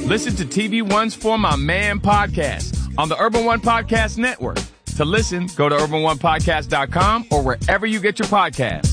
Listen to TV One's For My Man podcast on the Urban One Podcast Network. To listen, go to urban1podcast.com or wherever you get your podcasts.